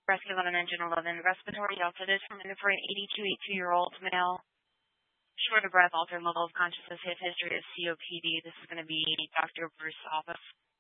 Rescue 11, Engine 11, respiratory delta. This from for an 82-year-old male. Short of breath, altered level of consciousness, his history of COPD. This is going to be Dr. Bruce's office.